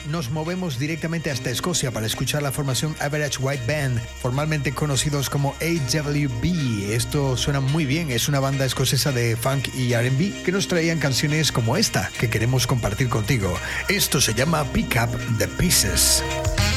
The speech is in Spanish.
nos movemos directamente hasta Escocia para escuchar la formación Average White Band, formalmente conocidos como AWB. Esto suena muy bien, es una banda escocesa de funk y R&B que nos traían canciones como esta que queremos compartir contigo. Esto se llama Pick Up the Pieces.